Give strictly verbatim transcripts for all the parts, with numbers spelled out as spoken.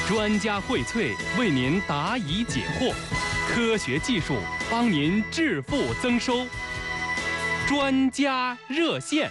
专家荟萃，为您答疑解惑，科学技术帮您致富增收。专家热线。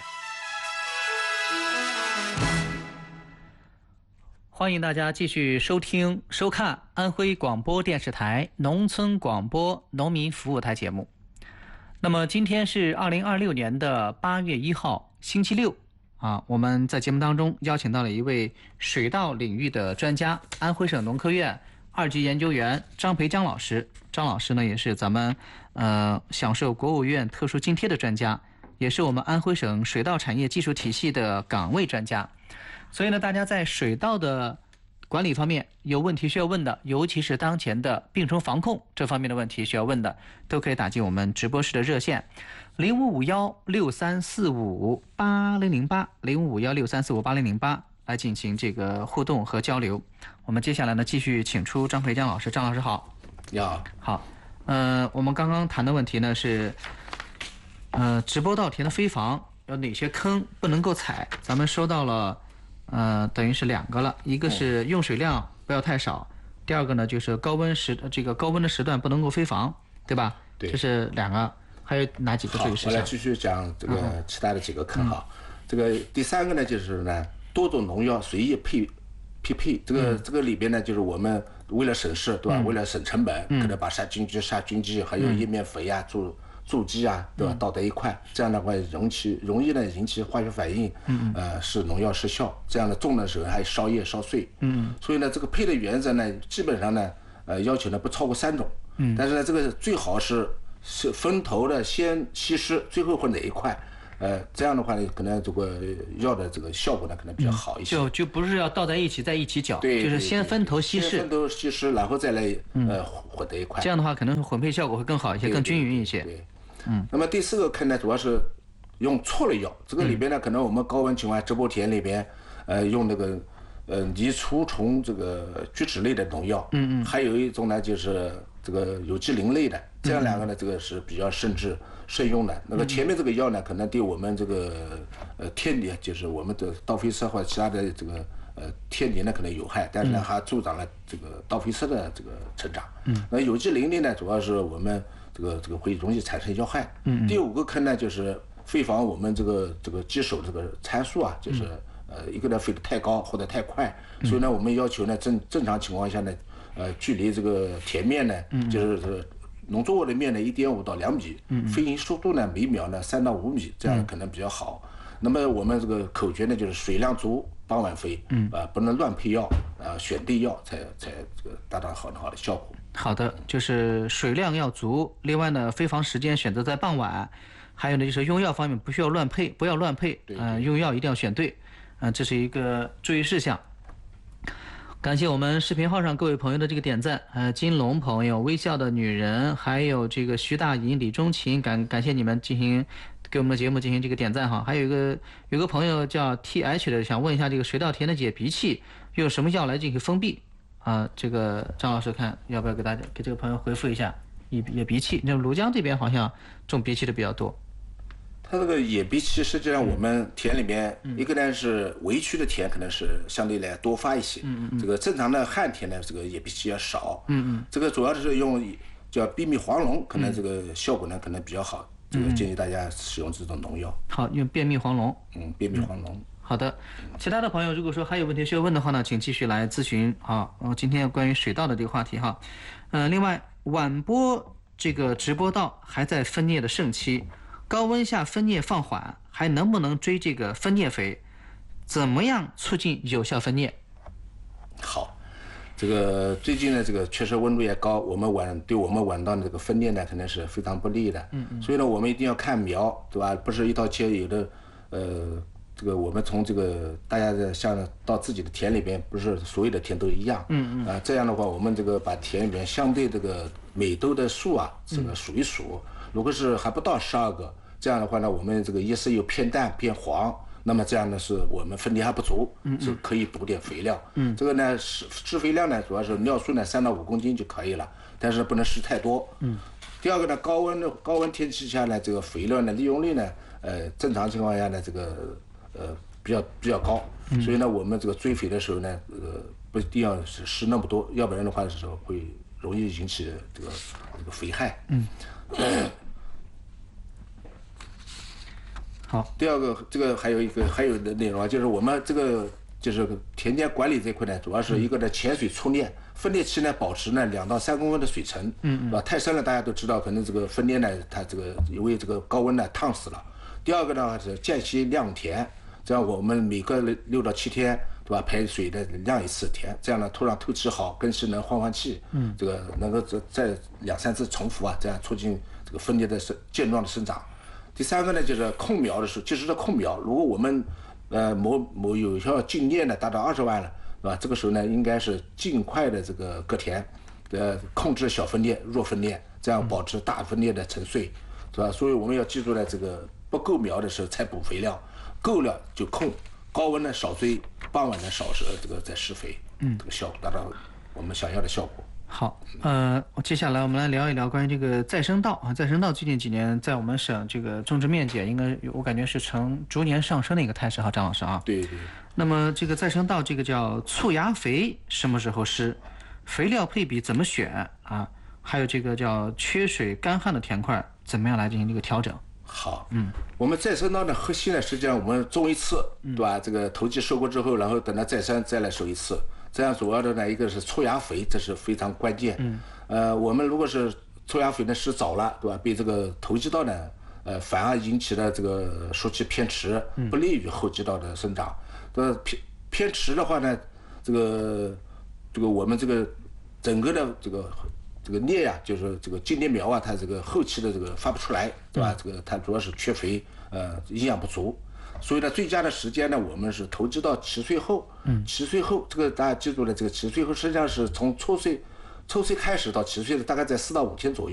欢迎大家继续收听收看安徽广播电视台农村广播农民服务台节目。那么今天是二零二六年的八月一号，星期六啊，我们在节目当中邀请到了一位水稻领域的专家，安徽省农科院二级研究员张培江老师。张老师呢，也是咱们呃享受国务院特殊津贴的专家，也是我们安徽省水稻产业技术体系的岗位专家。所以呢，大家在水稻的管理方面有问题需要问的，尤其是当前的病虫防控这方面的问题需要问的，都可以打进我们直播室的热线零五五幺六三四五八零零八零五五幺六三四五八零零八来进行这个互动和交流。我们接下来呢，继续请出张培江老师。张老师好。 你好。 好，呃，我们刚刚谈的问题呢是，呃，直播稻田的飞防有哪些坑不能够踩？咱们说到了。呃，等于是两个了，一个是用水量不要太少，第二个呢就是高温时这个高温的时段不能够飞防，对吧？ 对， 这是两个，还有哪几个注意事项？ 我来继续讲这个其他的几个坑哈。嗯、这个第三个呢就是呢多种农药随意配匹配，这个、嗯、这个里边呢就是我们为了省事，对吧？嗯、为了省成本，嗯、可能把杀菌剂、杀菌剂还有叶面肥啊做。助基啊，对吧？倒在一块，这样的话容起容易呢引起化学反应，嗯，呃，使农药失效。这样的种的时候还烧叶烧碎，嗯，所以呢，这个配的原则呢，基本上呢，呃，要求呢不超过三种，嗯，但是呢，这个最好是是分头的先稀释，最后混在一块，呃，这样的话呢，可能这个药的这个效果呢，可能比较好一些。 嗯、就就不是要倒在一起在一起搅， 对， 就是先分头稀释， 先分头稀释，然后再来呃混在一块。 这样的话，可能混配效果会更好一些，更均匀一些。 对。嗯，那么第四个坑呢，主要是用错了药。这个里边呢，可能我们高温情况下直播田里边，呃，用那个呃拟除虫这个菊酯类的农药，嗯嗯，还有一种呢就是这个有机磷类的，这样两个呢，这个是比较慎制慎用的。那个前面这个药呢，可能对我们这个呃田里，就是我们的稻肥色或者其他的这个呃田里呢可能有害，但是呢还助长了这个稻肥色的这个成长。嗯，那有机磷类呢，主要是我们。这个这个会容易产生药害。嗯，第五个坑呢，就是飞防我们这个这个基手这个参数啊，就是、嗯、呃一个呢飞得太高或者太快，嗯、所以呢我们要求呢正正常情况下呢，呃距离这个田面呢，嗯、就是农作物的面呢一点五到两米，嗯、飞行速度呢每秒呢三到五米，这样可能比较好。嗯、那么我们这个口诀呢就是水量足，傍晚飞，嗯啊、呃、不能乱配药，啊、呃、选对药才才这个达到很好的效果。 好的，就是水量要足，另外呢，飞防时间选择在傍晚，还有呢就是用药方面不需要乱配，不要乱配，嗯、呃，用药一定要选对，嗯、呃，这是一个注意事项。感谢我们视频号上各位朋友的这个点赞，呃，金龙朋友、微笑的女人，还有这个徐大银、李钟琴，感感谢你们进行给我们的节目进行这个点赞哈。还有一个有个朋友叫 T H 的，想问一下这个水稻田的解鼻器用什么药来进行封闭？啊，这个张老师看要不要给大家给这个朋友回复一下野野鼻器？那庐江这边好像种鼻器的比较多。 它这个野鼻器实际上我们田里面、嗯、一个呢是围区的田可能是相对来多发一些，嗯嗯，这个正常的旱田呢这个野鼻器要少，嗯嗯，这个主要是用叫避蜜黄龙，可能这个效果呢可能比较好，这个建议大家使用这种农药。 好，用便秘黄龙。 嗯，便秘黄龙。嗯好的，其他的朋友如果说还有问题需要问的话呢，请继续来咨询啊。我今天关于水稻的这个话题哈，呃，另外晚播这个直播稻还在分蘖的盛期，高温下分蘖放缓，还能不能追这个分蘖肥？怎么样促进有效分蘖？ 好，这个最近呢，这个确实温度也高，我们晚对我们晚稻的这个分蘖呢，肯定是非常不利的。嗯嗯。所以呢，我们一定要看苗，对吧？不是一刀切，有的呃。这个我们从这个大家的像到自己的田里边，不是所有的田都一样，嗯嗯，啊、呃、这样的话，我们这个把田里边相对这个每兜的数啊，这个数一数，如果是还不到十二个，这样的话呢，我们这个叶色又偏淡偏黄，那么这样呢是我们分蘖还不足，嗯，是可以补点肥料，嗯，这个呢施施肥量呢主要是尿素呢三到五公斤就可以了，但是不能施太多，嗯。第二个呢，高温的高温天气下呢，这个肥料呢利用率呢，呃，正常情况下呢，这个呃比较比较高， 所以呢，我们这个追肥的时候呢，这个不一定要是施那么多，要不然的话是说会容易引起这个这个肥害。 嗯。好。 第二个，这个还有一个还有的内容啊，就是我们这个就是田间管理这一块呢，主要是一个呢潜水出堊，分裂期呢保持呢两到三公分的水层，嗯，啊，太深了大家都知道，可能这个分裂呢它这个因为这个高温呢烫死了。第二个呢是间隙晾田，这样我们每隔六到七天，对吧？排水的晾一次田，这样呢土壤透气好，根系能换换气，嗯，这个能够再再两三次重复啊，这样促进这个分裂的生健壮的生长。第三个呢就是控苗的时候，及时的控苗。如果我们呃某某有效净叶呢达到二十万了，是吧？这个时候呢应该是尽快的这个割田，呃控制小分裂、弱分裂，这样保持大分裂的沉睡，是吧？所以我们要记住呢，这个不够苗的时候才补肥料，够了就控，高温呢少追，傍晚呢少施这个再施肥，嗯，这个效果达到我们想要的效果。 好，呃，接下来我们来聊一聊关于这个再生稻啊。再生稻最近几年在我们省这个种植面积应该我感觉是呈逐年上升的一个态势哈，张老师啊。 对对。 那么这个再生稻这个叫促芽肥，什么时候施？肥料配比怎么选啊？还有这个叫缺水干旱的田块怎么样来进行这个调整？ 好，嗯，我们再生稻的核心呢，实际上我们种一次，对吧？这个头基收过之后，然后等它再生再来收一次。这样主要的呢，一个是促芽肥，这是非常关键。嗯，呃，我们如果是促芽肥呢施早了，对吧？被这个头基稻呢，呃，反而引起了这个熟期偏迟，不利于后基稻的生长。呃，偏偏迟的话呢，这个这个我们这个整个的这个这个叶呀、啊，就是这个茎叶苗啊，它这个后期的这个发不出来，对吧？这个它主要是缺肥，呃，营养不足。所以呢，最佳的时间呢，我们是投资到七岁后。嗯，七岁后，这个大家记住了，这个七岁后实际上是从抽穗，抽穗开始到七岁的大概在四到五天左右。